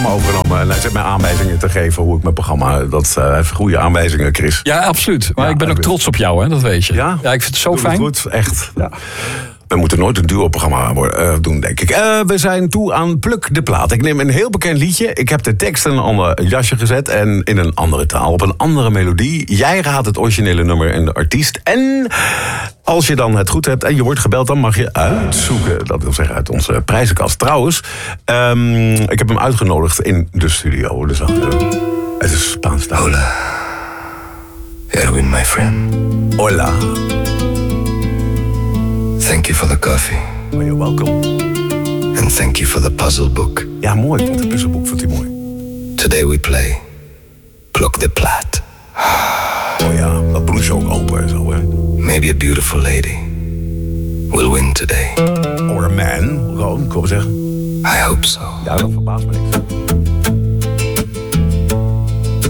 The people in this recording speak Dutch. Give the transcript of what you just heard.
overgenomen en hij zit mij aanwijzingen te geven hoe ik mijn programma... Dat heeft goede aanwijzingen, Chris. Ja, absoluut. Maar ik ben ook trots op jou, hè, dat weet je. Ja? Ja, ik vind het zo fijn. Goed, echt. Ja. We moeten nooit een duo-programma doen, denk ik. We zijn toe aan Pluk de Plaat. Ik neem een heel bekend liedje. Ik heb de tekst in een ander jasje gezet... en in een andere taal, op een andere melodie. Jij raadt het originele nummer en de artiest. En als je dan het goed hebt en je wordt gebeld... dan mag je uitzoeken. Dat wil zeggen uit onze prijzenkast. Trouwens, ik heb hem uitgenodigd in de studio. Dus het is Spaans taal. Hola, Erwin, my friend. Hola. Thank you for the coffee. Oh, you're welcome. And thank you for the puzzle book. Ja, mooi. Ik vond het puzzelboek mooi. Today we play Pluk de Plaat. Oh ja, dat bloesje ook open en zo, hè. Maybe a beautiful lady will win today. Or a man, gewoon, ik wil zeggen. I hope so. Ja, dat verbaast me niks.